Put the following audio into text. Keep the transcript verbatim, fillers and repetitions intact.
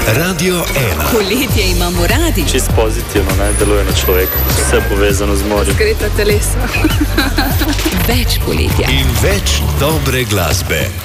Radio ena. Poletje imamo radi. Čist pozitivno, ne, deluje na človeka. Vse povezano z morjem. Skreta telesa. Več poletja. In več dobre glasbe.